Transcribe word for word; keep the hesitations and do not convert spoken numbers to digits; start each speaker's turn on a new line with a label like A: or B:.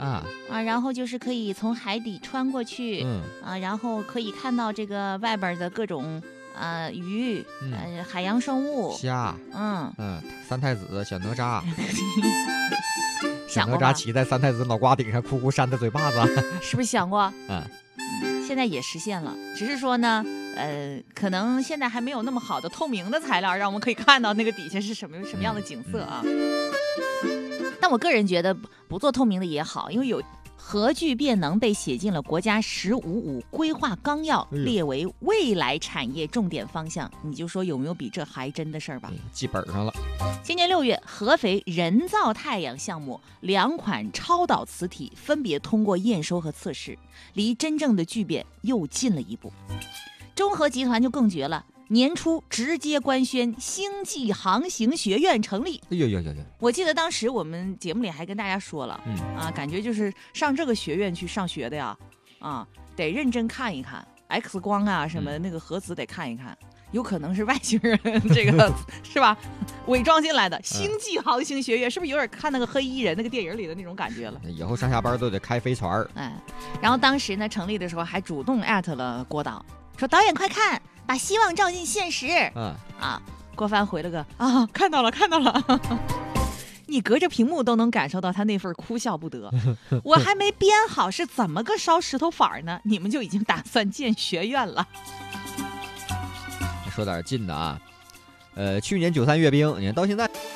A: 啊
B: 啊，然后就是可以从海底穿过去，
A: 嗯
B: 啊，然后可以看到这个外边的各种呃鱼，
A: 嗯
B: 呃海洋生物，
A: 虾，
B: 嗯，
A: 嗯，三太子小哪吒，小
B: 想过吧？
A: 哪吒骑在三太子脑瓜顶上，哭哭扇他嘴巴子。
B: 是不是想过？
A: 嗯，
B: 现在也实现了，只是说呢，呃，可能现在还没有那么好的透明的材料，让我们可以看到那个底下是什么什么样的景色啊。但我个人觉得不做透明的也好，因为有核聚变能被写进了国家“十五五”规划纲要，
A: 哎呦
B: 列为未来产业重点方向。你就说有没有比这还真的事儿吧？
A: 哎记本上了。
B: 今年六月，合肥人造太阳项目两款超导磁体分别通过验收和测试，离真正的聚变又近了一步。中核集团就更绝了，年初直接官宣星际航行学院成立。
A: 哎呦呦呦呦，
B: 我记得当时我们节目里还跟大家说了，
A: 嗯
B: 啊，感觉就是上这个学院去上学的呀，啊，得认真看一看 X 光啊，什么那个核磁得看一看。有可能是外星人，这个是吧？伪装进来的星际航行学院，是不是有点看那个黑衣人那个电影里的那种感觉了？
A: 以后上下班都得开飞船。
B: 哎，然后当时呢，成立的时候还主动艾特了郭导，说导演快看，把希望照进现实。
A: 嗯
B: 啊，郭帆回了个啊，看到了，看到了。你隔着屏幕都能感受到他那份哭笑不得。我还没编好是怎么个烧石头法呢，你们就已经打算建学院了。
A: 说点近的啊，呃，去年九三阅兵，你看到现在。